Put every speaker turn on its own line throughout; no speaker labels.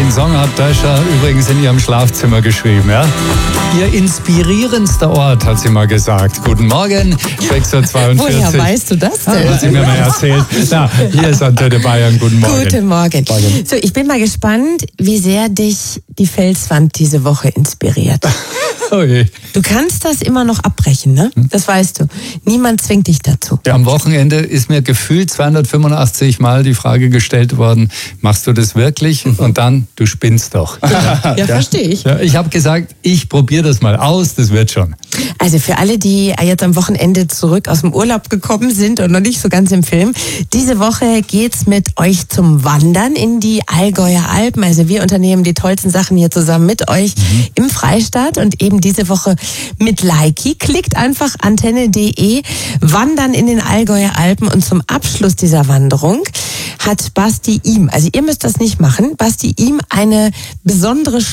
Den Song hat Dasha übrigens in ihrem Schlafzimmer geschrieben, ja? Ihr inspirierendster Ort, hat sie mal gesagt. Guten Morgen, 6.42 Uhr.
Woher weißt du das denn?
Hat sie mir mal erzählt. Na, hier ist Antenne Bayern. Guten Morgen.
Guten Morgen. So, ich bin mal gespannt, wie sehr dich die Felswand diese Woche inspiriert.
Oh je.
Du kannst das immer noch abbrechen, ne? Das weißt du. Niemand zwingt dich dazu.
Ja, am Wochenende ist mir gefühlt 285 Mal die Frage gestellt worden, machst du das wirklich? Und dann, du spinnst doch.
Ja, verstehe ich.
Ja, ich habe gesagt, ich probiere das mal aus, das wird schon.
Also für alle, die jetzt am Wochenende zurück aus dem Urlaub gekommen sind und noch nicht so ganz im Film, diese Woche geht's mit euch zum Wandern in die Allgäuer Alpen. Also wir unternehmen die tollsten Sachen hier zusammen mit euch im Freistaat und eben diese Woche mit Leiki. Klickt einfach antenne.de, wandern in den Allgäuer Alpen und zum Abschluss dieser Wanderung hat Basti ihm, also ihr müsst das nicht machen, Basti ihm eine besondere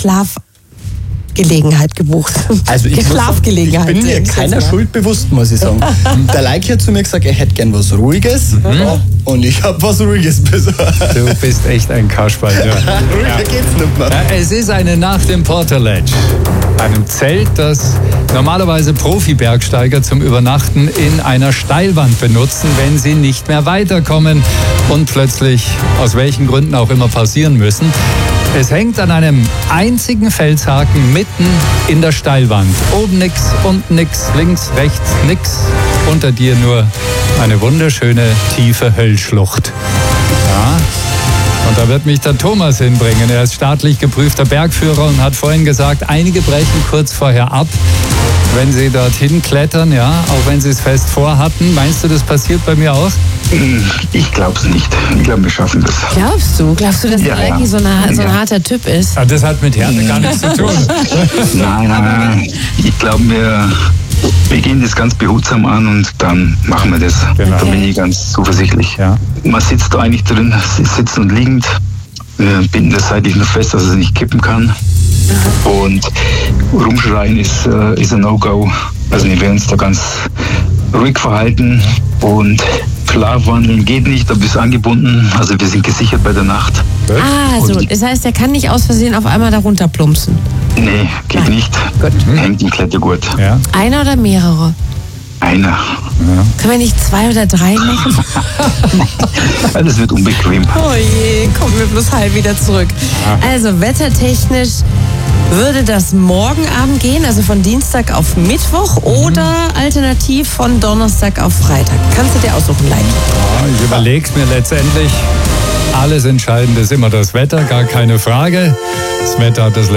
Schlafgelegenheit gebucht.
Also ich
Schlafgelegenheit.
bin mir keiner Schuld bewusst, muss ich sagen. Der Leiki hat zu mir gesagt, er hätte gern was Ruhiges. Und ich habe was Ruhiges besorgt.
Du bist echt ein Kasperl. Ja.
Ruhiger geht's nicht mehr.
Ja, es ist eine Nacht im Porterledge, einem Zelt, das normalerweise Profi-Bergsteiger zum Übernachten in einer Steilwand benutzen, wenn sie nicht mehr weiterkommen und plötzlich, aus welchen Gründen auch immer, pausieren müssen. Es hängt an einem einzigen Felshaken mitten in der Steilwand. Oben nix, unten nix, links, rechts nix. Unter dir nur eine wunderschöne, tiefe Höllschlucht. Ja. Und da wird mich der Thomas hinbringen. Er ist staatlich geprüfter Bergführer und hat vorhin gesagt, einige brechen kurz vorher ab, wenn sie dorthin klettern, ja, auch wenn sie es fest vorhatten. Meinst du, das passiert bei mir auch?
Ich glaube es nicht. Ich glaube, wir schaffen das.
Glaubst du, dass
Ja,
Leiki
ja.
so ein harter Typ ist?
Ja, das hat mit Härte gar nichts zu tun.
Nein. Ich glaube, wir gehen das ganz behutsam an und dann machen wir das.
Genau.
Da bin ich ganz zuversichtlich.
Ja.
Man sitzt da eigentlich drin, sitzend und liegend. Wir binden das seitlich nur fest, dass es nicht kippen kann. Und rumschreien ist ein No-Go. Also wir werden uns da ganz ruhig verhalten und Schlafwandeln geht nicht, da bist du angebunden. Also wir sind gesichert bei der Nacht.
Ah, so. Das heißt, er kann nicht aus Versehen auf einmal darunter plumpsen.
Nee, geht
Nein.
nicht.
Gut.
Hängt im Klettergurt.
Ja.
Einer oder mehrere?
Einer.
Können wir nicht 2 oder 3 machen?
Das wird unbequem.
Oh je, kommen wir bloß halb wieder zurück. Also wettertechnisch würde das morgen Abend gehen, also von Dienstag auf Mittwoch oder alternativ von Donnerstag auf Freitag. Kannst du dir aussuchen, Leiki.
Ja, ich überlege mir letztendlich. Alles Entscheidende ist immer das Wetter, gar keine Frage. Das Wetter hat das